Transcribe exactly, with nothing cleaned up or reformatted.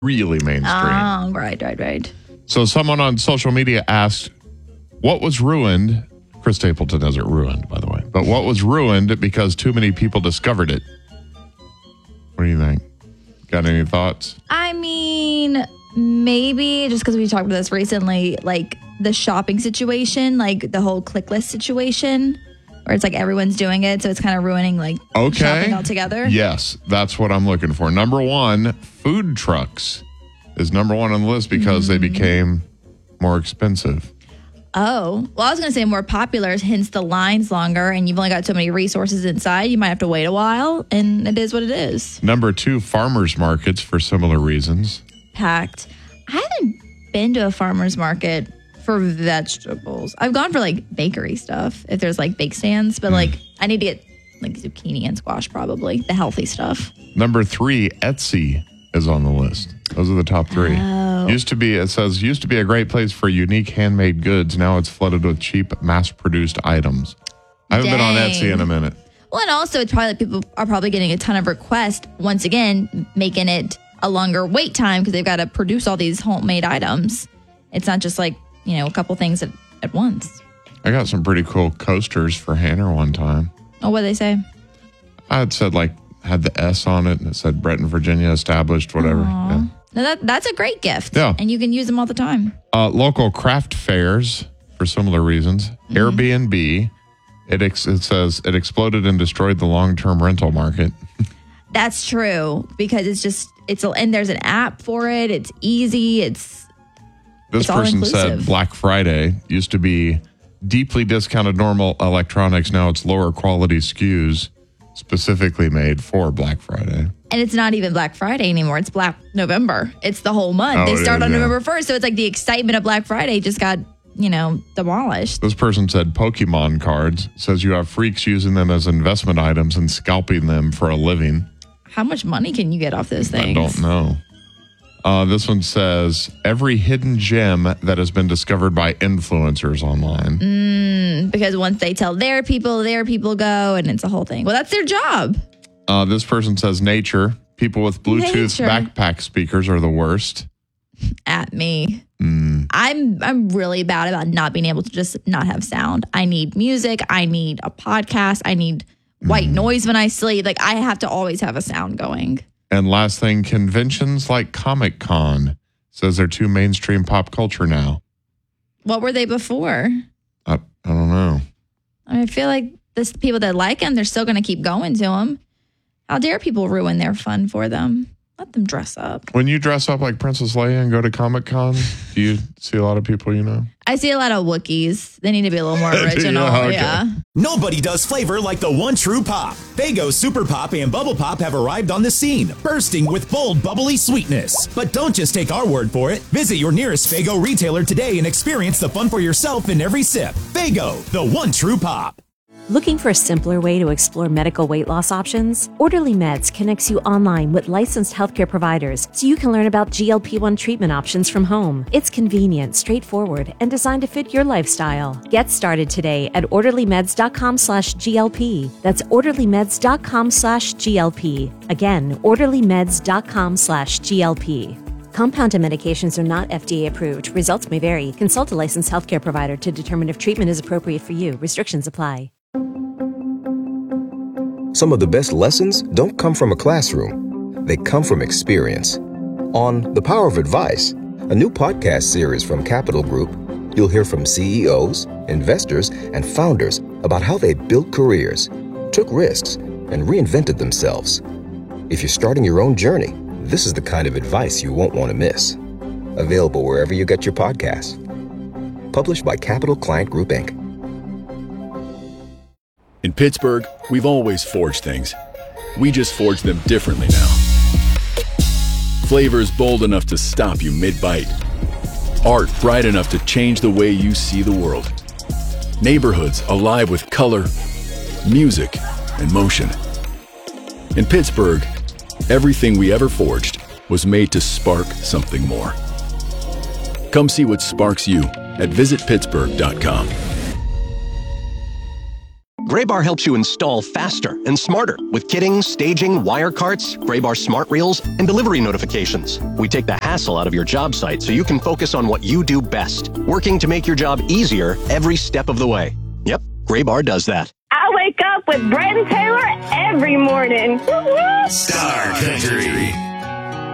really mainstream. Oh, right, right, right. So someone on social media asked, what was ruined? Chris Stapleton has it ruined, by the way. But what was ruined because too many people discovered it? What do you think? Got any thoughts? I mean, maybe just because we talked about this recently, like the shopping situation, like the whole click list situation, where it's like everyone's doing it. So it's kind of ruining like okay. shopping altogether. Yes, that's what I'm looking for. Number one, food trucks is number one on the list because mm-hmm. they became more expensive. Oh, well, I was going to say more popular, hence the line's longer, and you've only got so many resources inside. You might have to wait a while, and it is what it is. Number two, farmers markets for similar reasons. Packed. I haven't been to a farmer's market for vegetables. I've gone for like bakery stuff, if there's like bake stands, but mm. like I need to get like zucchini and squash probably, the healthy stuff. Number three, Etsy is on the list. Those are the top three. Oh. Used to be, it says, used to be a great place for unique handmade goods. Now it's flooded with cheap, mass-produced items. I haven't Dang. been on Etsy in a minute. Well, and also it's probably people are probably getting a ton of requests. Once again, making it a longer wait time because they've got to produce all these homemade items. It's not just like, you know, a couple things at, at once. I got some pretty cool coasters for Hannah one time. Oh, what'd they say? I had said like, had the S on it and it said Bretton, Virginia established, whatever. Yeah. No, that that's a great gift. Yeah. And you can use them all the time. Uh, local craft fairs for similar reasons. Mm-hmm. Airbnb, it, ex- it says it exploded and destroyed the long-term rental market. That's true because it's just, it's and there's an app for it. It's easy. It's This it's person said Black Friday used to be deeply discounted normal electronics. Now it's lower quality S K Us specifically made for Black Friday. And it's not even Black Friday anymore. It's Black November. It's the whole month. Oh, they start is, on yeah. November first. So it's like the excitement of Black Friday just got, you know, demolished. This person said Pokemon cards. Says you have freaks using them as investment items and scalping them for a living. How much money can you get off those things? I don't know. Uh, this one says every hidden gem that has been discovered by influencers online. Mm, because once they tell their people, their people go, and it's a whole thing. Well, that's their job. Uh, this person says nature. People with Bluetooth nature. backpack speakers are the worst. At me. Mm. I'm I'm really bad about not being able to just not have sound. I need music. I need a podcast. I need white mm. noise when I sleep. Like I have to always have a sound going. And last thing, conventions like Comic-Con says they're too mainstream pop culture now. What were they before? I, I don't know. I mean, I feel like the people that like them, they're still going to keep going to them. How dare people ruin their fun for them? Let them dress up. When you dress up like Princess Leia and go to Comic-Con, do you see a lot of people you know? I see a lot of Wookiees. They need to be a little more original. yeah, okay. yeah. Nobody does flavor like the one true pop. Faygo Super Pop and Bubble Pop have arrived on the scene, bursting with bold, bubbly sweetness. But don't just take our word for it. Visit your nearest Faygo retailer today and experience the fun for yourself in every sip. Faygo, the one true pop. Looking for a simpler way to explore medical weight loss options? Orderly Meds connects you online with licensed healthcare providers so you can learn about G L P one treatment options from home. It's convenient, straightforward, and designed to fit your lifestyle. Get started today at orderlymeds.com slash GLP. That's orderlymeds.com slash GLP. Again, orderlymeds.com slash GLP. Compounded medications are not F D A approved. Results may vary. Consult a licensed healthcare provider to determine if treatment is appropriate for you. Restrictions apply. Some of the best lessons don't come from a classroom. They come from experience. On The Power of Advice, a new podcast series from Capital Group, you'll hear from C E Os, investors, and founders about how they built careers, took risks, and reinvented themselves. If you're starting your own journey, this is the kind of advice you won't want to miss. Available wherever you get your podcasts. Published by Capital Client Group, Incorporated. In Pittsburgh, we've always forged things. We just forge them differently now. Flavors bold enough to stop you mid-bite. Art bright enough to change the way you see the world. Neighborhoods alive with color, music, and motion. In Pittsburgh, everything we ever forged was made to spark something more. Come see what sparks you at visit pittsburgh dot com. Graybar helps you install faster and smarter with kitting, staging, wire carts, Graybar smart reels, and delivery notifications. We take the hassle out of your job site so you can focus on what you do best, working to make your job easier every step of the way. Yep, Graybar does that. I wake up with Brent Taylor every morning. Star Country.